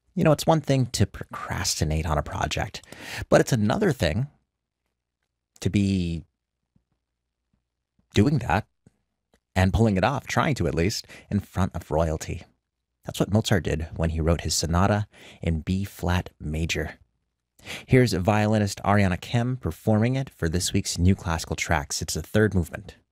It's one thing to procrastinate on a project, but it's another thing to be doing that and pulling it off, trying to at least, in front of royalty. That's what Mozart did when he wrote his sonata in B flat major. Here's violinist Ariana Kim performing it for this week's New Classical Tracks. It's the third movement.